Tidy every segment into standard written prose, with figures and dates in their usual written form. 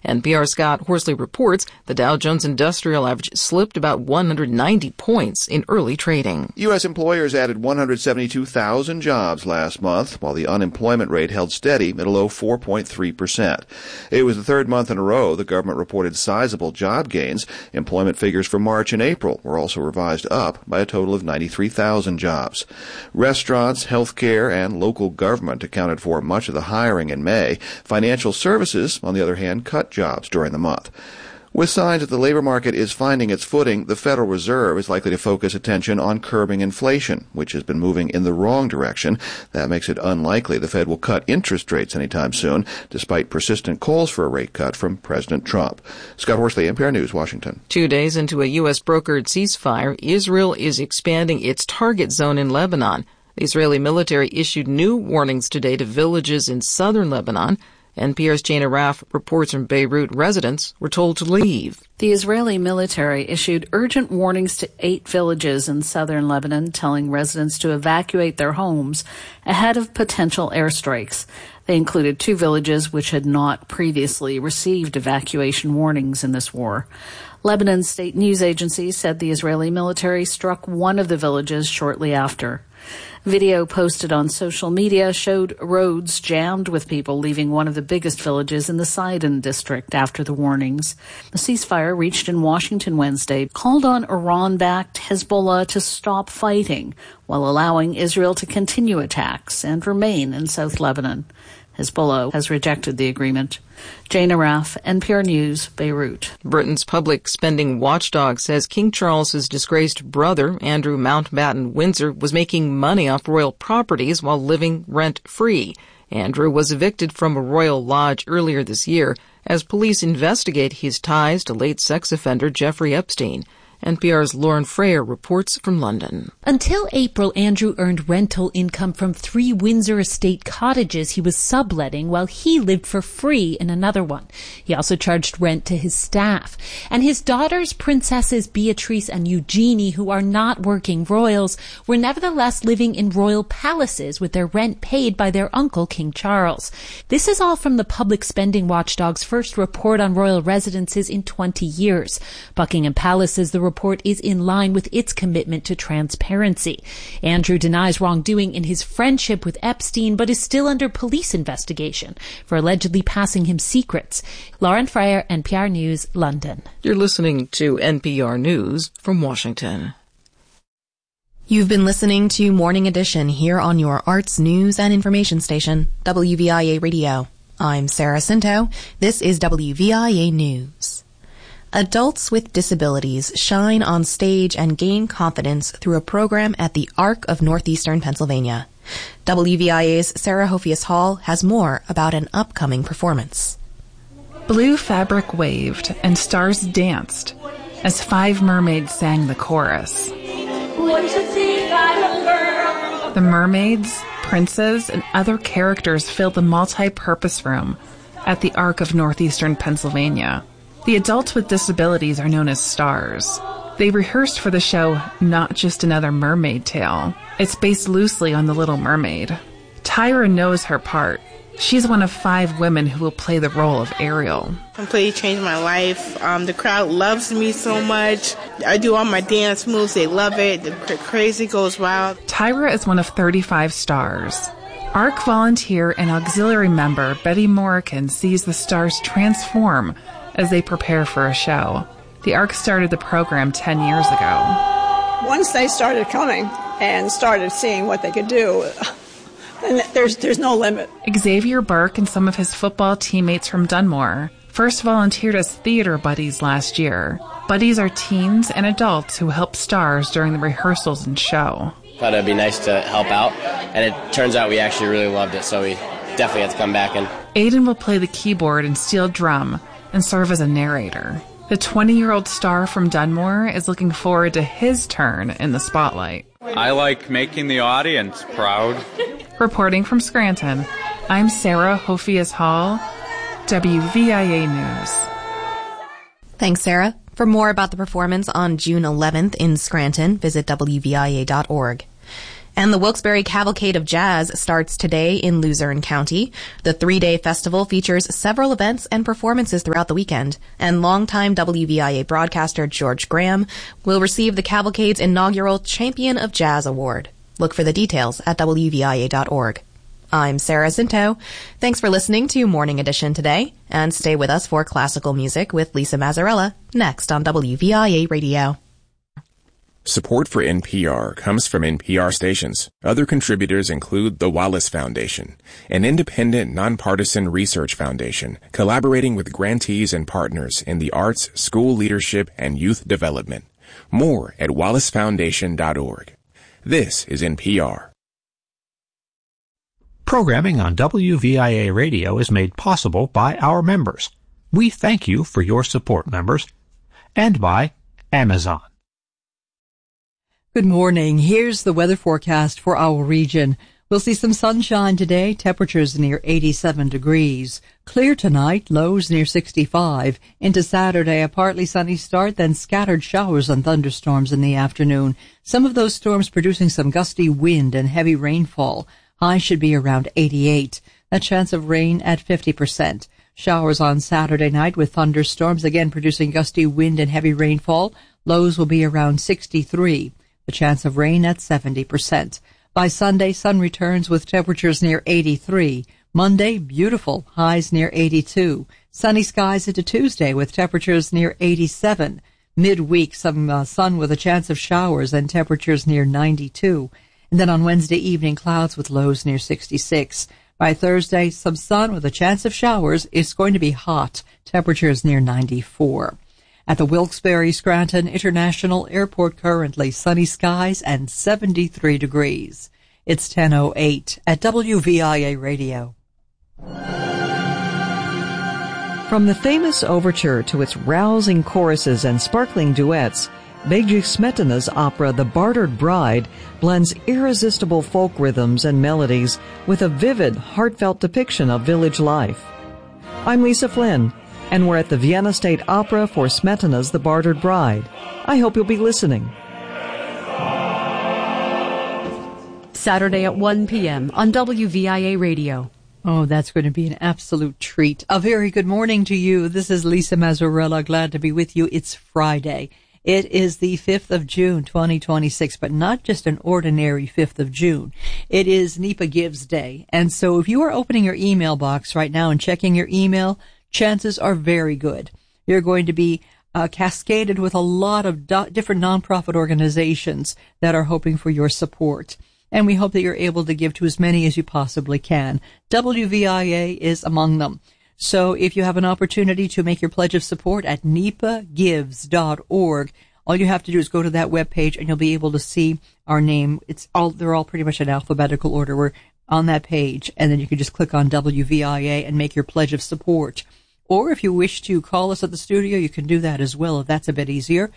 NPR's Scott Horsley reports the Dow Jones Industrial Average slipped about 190 points in early trading. U.S. employers added 172,000 jobs last month, while the unemployment rate held steady at a low 4.3%. It was the third month in a row the government reported sizable job gains. Employment figures for March and April were also revised up by a total of 93,000 jobs. Restaurants, healthcare, and local government accounted for much of the hiring in May. Financial services, on the other hand, cut jobs during the month. With signs that the labor market is finding its footing, the Federal Reserve is likely to focus attention on curbing inflation, which has been moving in the wrong direction. That makes it unlikely the Fed will cut interest rates anytime soon, despite persistent calls for a rate cut from President Trump. Scott Horsley, NPR News, Washington. 2 days into a U.S. brokered ceasefire, Israel is expanding its target zone in Lebanon. The Israeli military issued new warnings today to villages in southern Lebanon. NPR's Jana Raff reports from Beirut residents were told to leave. The Israeli military issued urgent warnings to 8 villages in southern Lebanon, telling residents to evacuate their homes ahead of potential airstrikes. They included 2 villages which had not previously received evacuation warnings in this war. Lebanon's state news agency said the Israeli military struck one of the villages shortly after. Video posted on social media showed roads jammed with people leaving one of the biggest villages in the Sidon district after the warnings. The ceasefire reached in Washington Wednesday called on Iran-backed Hezbollah to stop fighting while allowing Israel to continue attacks and remain in South Lebanon. Hezbollah has rejected the agreement. Jana Raff, NPR News, Beirut. Britain's public spending watchdog says King Charles's disgraced brother, Andrew Mountbatten Windsor, was making money off royal properties while living rent-free. Andrew was evicted from a royal lodge earlier this year as police investigate his ties to late sex offender Jeffrey Epstein. NPR's Lauren Freyer reports from London. Until April, Andrew earned rental income from 3 Windsor estate cottages he was subletting while he lived for free in another one. He also charged rent to his staff. And his daughters, Princesses Beatrice and Eugenie, who are not working royals, were nevertheless living in royal palaces with their rent paid by their uncle, King Charles. This is all from the public spending watchdog's first report on royal residences in 20 years. Buckingham Palace says the report is in line with its commitment to transparency. Andrew denies wrongdoing in his friendship with Epstein, but is still under police investigation for allegedly passing him secrets. Lauren Freyer, NPR News, London. You're listening to NPR News from Washington. You've been listening to Morning Edition here on your arts, news, and information station, WVIA Radio. I'm Sarah Cinto. This is WVIA News. Adults with disabilities shine on stage and gain confidence through a program at the Arc of Northeastern Pennsylvania. WVIA's Sarah Hophius Hall has more about an upcoming performance. Blue fabric waved and stars danced as 5 mermaids sang the chorus. The mermaids, princes, and other characters filled the multi-purpose room at the Arc of Northeastern Pennsylvania. The adults with disabilities are known as stars. They rehearsed for the show Not Just Another Mermaid Tale. It's based loosely on The Little Mermaid. Tyra knows her part. She's one of 5 women who will play the role of Ariel. Completely changed my life. The crowd loves me so much. I do all my dance moves. They love it. The crazy goes wild. Tyra is one of 35 stars. ARC volunteer and auxiliary member Betty Morican sees the stars transform as they prepare for a show. The ARC started the program 10 years ago. Once they started coming and started seeing what they could do, then there's no limit. Xavier Burke and some of his football teammates from Dunmore first volunteered as theater buddies last year. Buddies are teens and adults who help stars during the rehearsals and show. Thought it'd be nice to help out, and it turns out we actually really loved it, so we definitely had to come back. And Aiden will play the keyboard and steel drum and serve as a narrator. The 20-year-old star from Dunmore is looking forward to his turn in the spotlight. I like making the audience proud. Reporting from Scranton, I'm Sarah Hophius Hall, WVIA News. Thanks, Sarah. For more about the performance on June 11th in Scranton, visit WVIA.org. And the Wilkes-Barre Cavalcade of Jazz starts today in Luzerne County. The 3-day festival features several events and performances throughout the weekend, and longtime WVIA broadcaster George Graham will receive the Cavalcade's inaugural Champion of Jazz Award. Look for the details at WVIA.org. I'm Sarah Cinto. Thanks for listening to Morning Edition today, and stay with us for classical music with Lisa Mazzarella next on WVIA Radio. Support for NPR comes from NPR stations. Other contributors include the Wallace Foundation, an independent, nonpartisan research foundation collaborating with grantees and partners in the arts, school leadership, and youth development. More at wallacefoundation.org. This is NPR. Programming on WVIA Radio is made possible by our members. We thank you for your support, members, and by Amazon. Good morning. Here's the weather forecast for our region. We'll see some sunshine today, temperatures near 87 degrees. Clear tonight, lows near 65. Into Saturday, a partly sunny start, then scattered showers and thunderstorms in the afternoon. Some of those storms producing some gusty wind and heavy rainfall. Highs should be around 88. A chance of rain at 50%. Showers on Saturday night with thunderstorms, again producing gusty wind and heavy rainfall. Lows will be around 63. The chance of rain at 70%. By Sunday, sun returns with temperatures near 83. Monday, beautiful, highs near 82. Sunny skies into Tuesday with temperatures near 87. Midweek, some sun with a chance of showers and temperatures near 92. And then on Wednesday evening, clouds with lows near 66. By Thursday, some sun with a chance of showers. It's going to be hot, temperatures near 94. At the Wilkes-Barre Scranton International Airport currently, sunny skies and 73 degrees. It's 10:08 at WVIA Radio. From the famous overture to its rousing choruses and sparkling duets, Bedřich Smetana's opera The Bartered Bride blends irresistible folk rhythms and melodies with a vivid, heartfelt depiction of village life. I'm Lisa Flynn, and we're at the Vienna State Opera for Smetana's The Bartered Bride. I hope you'll be listening. Saturday at 1 p.m. on WVIA Radio. Oh, that's going to be an absolute treat. A very good morning to you. This is Lisa Mazzarella. Glad to be with you. It's Friday. It is the 5th of June, 2026, but not just an ordinary 5th of June. It is NEPA Gives Day. And so if you are opening your email box right now and checking your email, chances are very good you're going to be cascaded with a lot of different nonprofit organizations that are hoping for your support. And we hope that you're able to give to as many as you possibly can. WVIA is among them. So if you have an opportunity to make your pledge of support at nepagives.org, all you have to do is go to that webpage and you'll be able to see our name. They're all pretty much in alphabetical order. We're on that page, and then you can just click on WVIA and make your pledge of support. Or if you wish to call us at the studio, you can do that as well, if that's a bit easier.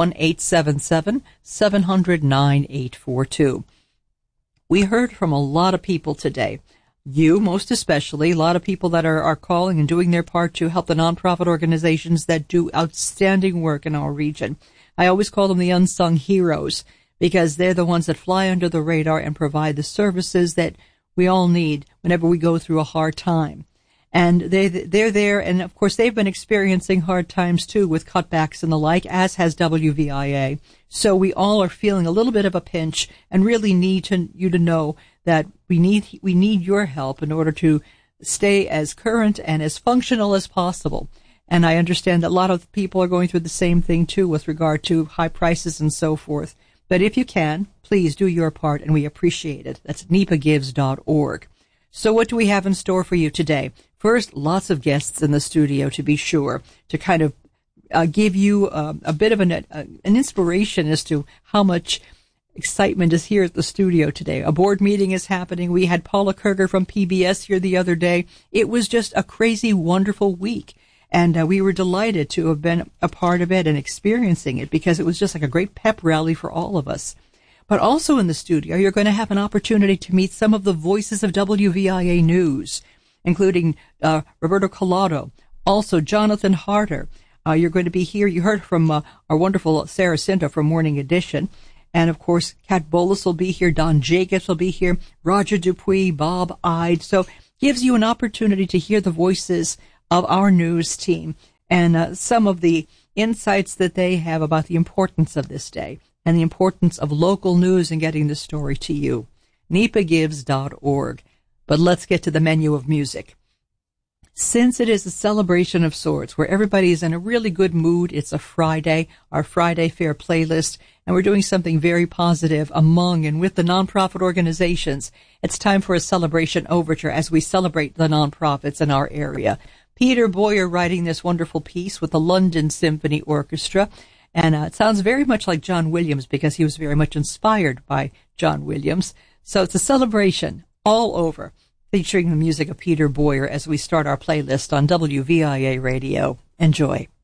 1-877-700-9842. We heard from a lot of people today. You, most especially, a lot of people that are calling and doing their part to help the nonprofit organizations that do outstanding work in our region. I always call them the unsung heroes, because they're the ones that fly under the radar and provide the services that we all need whenever we go through a hard time. And they're there, and of course they've been experiencing hard times too with cutbacks and the like, as has WVIA. So we all are feeling a little bit of a pinch and really need you to know that we need your help in order to stay as current and as functional as possible. And I understand that a lot of people are going through the same thing too with regard to high prices and so forth. But if you can, please do your part, and we appreciate it. That's nepagives.org. So what do we have in store for you today? First, lots of guests in the studio, to be sure, to kind of give you a bit of an inspiration as to how much excitement is here at the studio today. A board meeting is happening. We had Paula Kerger from PBS here the other day. It was just a crazy, wonderful week. And we were delighted to have been a part of it and experiencing it, because it was just like a great pep rally for all of us. But also in the studio, you're going to have an opportunity to meet some of the voices of WVIA News, including Roberto Collado, also Jonathan Harder. You're going to be here. You heard from our wonderful Sarah Cinto from Morning Edition. And, of course, Kat Bolas will be here. Don Jacobs will be here. Roger Dupuis, Bob Ide. So gives you an opportunity to hear the voices of our news team and some of the insights that they have about the importance of this day and the importance of local news and getting the story to you. NEPAgives.org. But let's get to the menu of music. Since it is a celebration of sorts where everybody is in a really good mood, it's a Friday, our Friday Fair playlist, and we're doing something very positive among and with the nonprofit organizations. It's time for a celebration overture as we celebrate the nonprofits in our area. Peter Boyer writing this wonderful piece with the London Symphony Orchestra, and it sounds very much like John Williams because he was very much inspired by John Williams. So it's a celebration all over, featuring the music of Peter Boyer as we start our playlist on WVIA Radio. Enjoy.